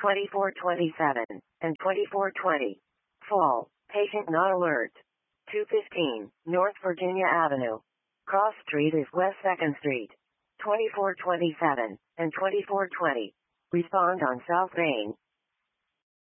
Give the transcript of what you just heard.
2427, and 2420. Fall. Patient not alert. 215, North Virginia Avenue. Cross Street is West 2nd Street. 2427, and 2420. Respond on South Main.